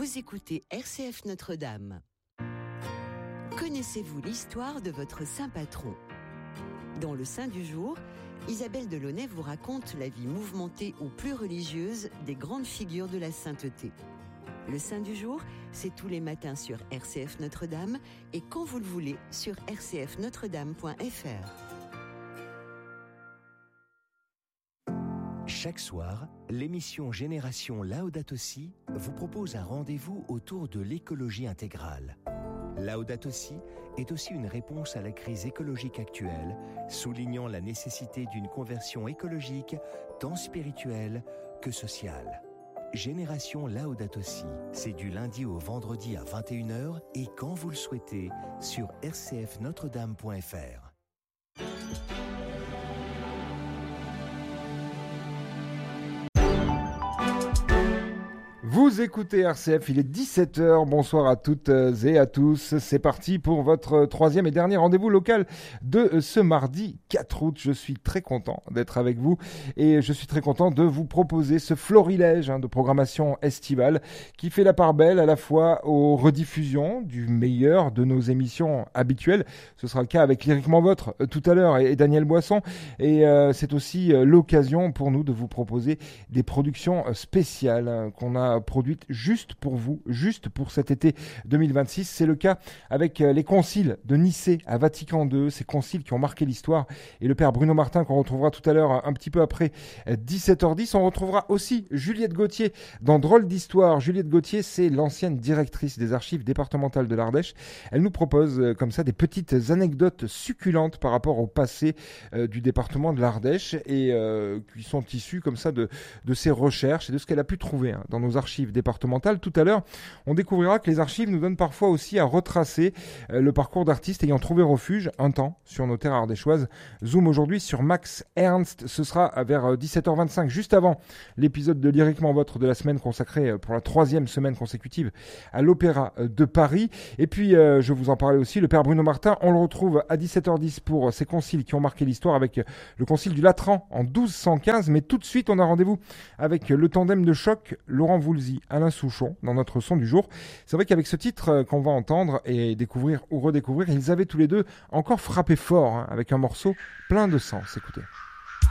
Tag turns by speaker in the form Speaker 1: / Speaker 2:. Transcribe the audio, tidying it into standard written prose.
Speaker 1: Vous écoutez RCF Notre-Dame. Connaissez-vous l'histoire de votre saint patron ? Dans le Saint du jour, Isabelle Delaunay vous raconte la vie mouvementée ou plus religieuse des grandes figures de la sainteté. Le Saint du jour, c'est tous les matins sur RCF Notre-Dame et quand vous le voulez sur rcfnotredame.fr.
Speaker 2: Chaque soir, l'émission Génération Laudato Si vous propose un rendez-vous autour de l'écologie intégrale. Laudato Si est aussi une réponse à la crise écologique actuelle, soulignant la nécessité d'une conversion écologique tant spirituelle que sociale. Génération Laudato Si, c'est du lundi au vendredi à 21h et quand vous le souhaitez sur rcfnotredame.fr.
Speaker 3: Vous écoutez RCF, il est 17h, bonsoir à toutes et à tous. C'est parti pour votre troisième et dernier rendez-vous local de ce mardi 4 août. Je suis très content d'être avec vous et je suis très content de vous proposer ce florilège de programmation estivale qui fait la part belle à la fois aux rediffusions du meilleur de nos émissions habituelles. Ce sera le cas avec Lyriquement Votre tout à l'heure et Daniel Boisson. Et c'est aussi l'occasion pour nous de vous proposer des productions spéciales qu'on a produite juste pour vous, juste pour cet été 2026. C'est le cas avec les conciles de Nicée à Vatican II, ces conciles qui ont marqué l'histoire, et le père Bruno Martin qu'on retrouvera tout à l'heure un petit peu après 17h10. On retrouvera aussi Juliette Gauthier dans Drôle d'Histoire. Juliette Gauthier, c'est l'ancienne directrice des archives départementales de l'Ardèche. Elle nous propose comme ça des petites anecdotes succulentes par rapport au passé du département de l'Ardèche et qui sont issues comme ça de ses recherches et de ce qu'elle a pu trouver dans nos archives départementales. Tout à l'heure, on découvrira que les archives nous donnent parfois aussi à retracer le parcours d'artistes ayant trouvé refuge un temps sur nos terres ardéchoises. Zoom aujourd'hui sur Max Ernst, ce sera vers 17h25, juste avant l'épisode de Lyriquement Votre de la semaine consacré pour la troisième semaine consécutive à l'Opéra de Paris. Et puis, je vous en parlais aussi, le père Bruno Martin, on le retrouve à 17h10 pour ces conciles qui ont marqué l'histoire avec le concile du Latran en 1215. Mais tout de suite, on a rendez-vous avec le tandem de choc, Laurent Voulzy, Alain Souchon, dans notre son du jour. C'est vrai qu'avec ce titre qu'on va entendre et découvrir ou redécouvrir, ils avaient tous les deux encore frappé fort avec un morceau plein de sens. Écoutez.